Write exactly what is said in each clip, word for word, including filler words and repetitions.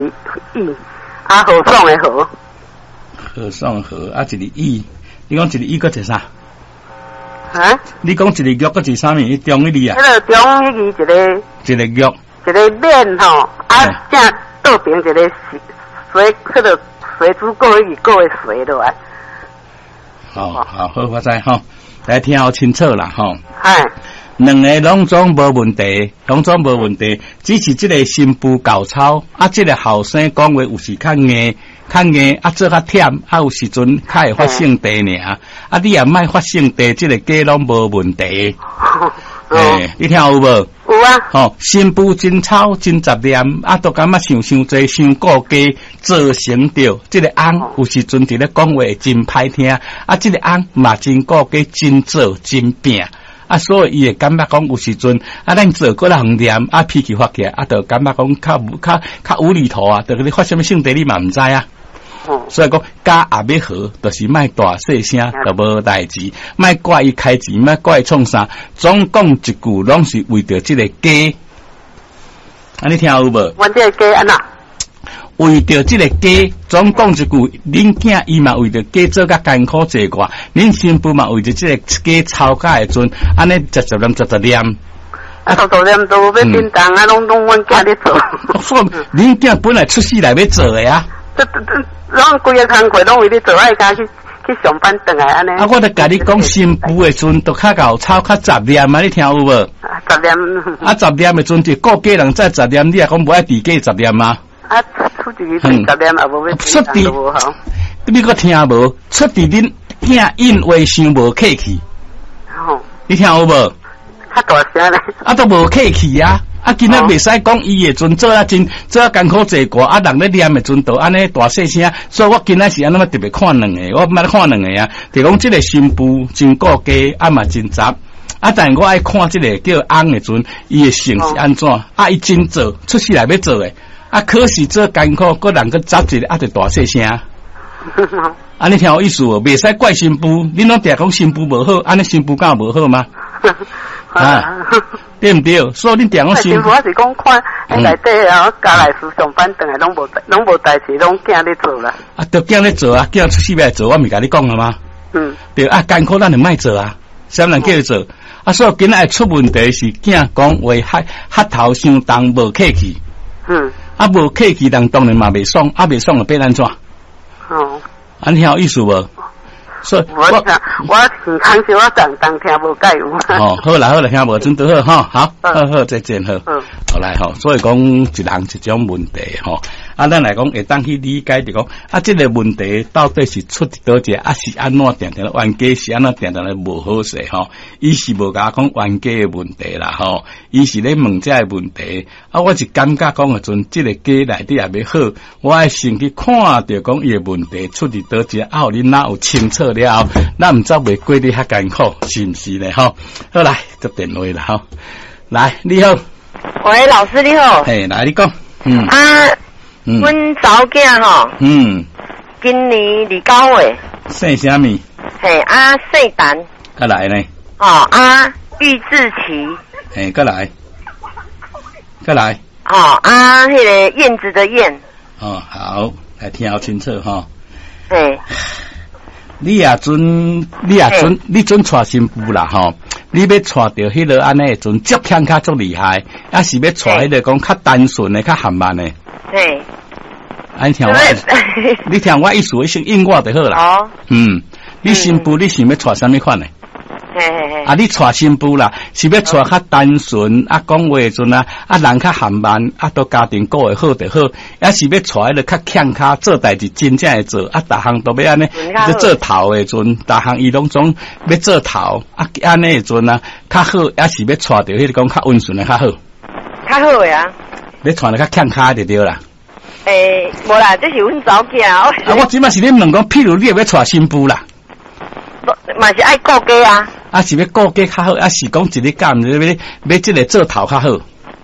义，啊和爽的和， 和爽和啊一个义，你讲一个义搁一啥？ 啊？ 你讲一个玉搁一啥物？中一字啊？ 迄个中迄个一个一个玉， 一个面吼，啊正倒边一个水，迄个水煮过迄个过的水落来。 好好好，我知吼，来听好清楚啦吼。 哎。 两个拢总无问题，拢总无问题，只是这个新妇搞操，啊，这个后生讲话有时较硬，较硬，啊，做较忝，啊，有时阵较会发性地尔，啊，你也莫发性地，这个家拢无问题。诶、欸，你听有无？ 有啊。 吼，新妇真吵真杂念，啊，都感觉想伤济，伤顾家，造成着这个翁有时阵伫咧讲话真歹听，啊，这个翁嘛真顾家，真做真拼。啊，所以伊会感觉讲有时阵啊，咱做过人念啊，脾气发起来啊，就感觉讲较较较无厘头啊，就你发什么性地你嘛唔知啊。哦、所以讲家也要好，就是莫大细声，就无代志，莫怪伊开钱，莫怪伊创啥，总讲一句拢是为着这个家。啊，你听有无？ 阮这个家安那？ 为着这个家，总讲一句，恁囝伊嘛为着家做甲艰苦济寡，恁新妇嘛为着这个家吵架的阵，安尼直直念直直念。 啊，直直念都要叮当啊，拢拢阮囝咧做。 说恁囝本来出世来要做的啊。 这这这，拢规个工课拢为你做，爱家去去上班转来安尼。 啊，我得甲你讲新妇的阵，都较搞吵较杂念啊，你听有无？ 啊，杂念。 啊，杂念的阵就顾家人再杂念，你也讲无爱伫家杂念吗？啊， 出伫十念也无要出伫无好。 你个听无？出伫恁囝因为伤无客气。哦。你听有无？ 较大声咧。啊， 都无客气啊！啊，今仔袂使讲伊的阵做啊真做啊艰苦济寡，啊人咧念的阵都安尼大细声，所以我今仔是安那么特别看两个，我毋捌看两个啊。就讲即个新妇真顾家，啊嘛真杂。啊，但我爱看即个叫翁的阵，伊的性是安怎？啊，伊真做，出世来要做的。啊，可是做艰苦，个人个杂一个，啊，就大细声。啊，你听我意思无？袂使怪新妇，恁拢定讲新妇无好，安尼新妇敢无好吗？啊，对唔对？所以恁定讲新妇。 我是讲看迄内底啊，家来事上班转来拢无拢无代志，拢囝咧做啦。啊， 都囝咧做啊，囝出世来做，我咪甲你讲了吗？嗯。对啊，艰苦咱就莫做啊，啥人叫伊做？啊，所以今仔出问题是囝讲话黑黑头伤重，无客气。嗯。啊，无客气人当然嘛袂爽，啊袂爽就变安怎？哦，安听有意思无？所以我我是康是我当当听无解有。 哦，好啦好啦，听无真多好哈，好，好好再见好。嗯，好来吼，所以讲一人一种问题吼，啊，咱来讲会当去理解就讲啊，这个问题到底是出伫倒者，啊是安怎定定咧冤家是安怎定定咧无好势吼？伊是无甲讲冤家的问题啦吼，伊是咧问这个问题，啊，我是感觉讲个阵，这个家内底也要好，我爱先去看着讲伊的问题出伫倒者，啊，互恁哪有清楚了后，咱毋则袂过得较艰苦，是毋是咧吼？好来接电话啦吼，来你好， 喂，老师你好， 嘿，来你讲，嗯啊。嗯，阮查某囝吼，嗯，今年二九岁， 姓啥物？ 嘿啊，姓陈， 再来呢？ 哦啊，玉志奇， 嘿，再来，再来， 哦啊，迄个燕子的燕， 哦好，来听好清楚哈， 嘿， 你也准，你也准，你准娶新妇啦吼，你要娶到迄个安尼阵，足强较足厉害，还是要娶迄个讲较单纯的、较含慢的？嘿，安听我，你听我意思，我先应我就好啦。哦，嗯，你新妇你想要娶什么款的？嘿嘿嘿，啊，你娶新妇啦，是要娶较单纯，啊，讲话阵啊，啊，人较含慢，啊，都家庭顾会好就好，还是要娶迄个较强较做代志真正会做，啊，逐项都要安尼，要做头的阵，逐项伊拢总要做头，啊，安尼的阵啊，较好，还是要娶到迄个讲较温顺的较好。 较好的啊。 你传了较欠卡就对啦。 诶、欸，无啦，这是阮查某囝。啊， 我即摆是恁两讲，譬如你要娶新妇啦， 嘛是爱顾家啊。 啊，是要顾家较好，啊是讲一日干，要要要即个做头较好。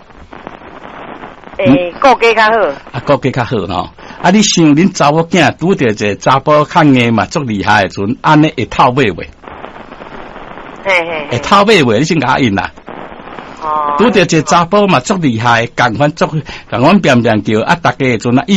诶、欸，顾家较好。 啊，顾家较好吼。啊，你想恁查某囝拄着一个查甫较硬嘛，足厉害的阵，安尼会透尾袂？ 嘿嘿。 会透尾袂？你先甲我应啦。 哦。 拄着一个查甫嘛，足厉害，共款足，共阮变变叫啊，大家迄阵啊。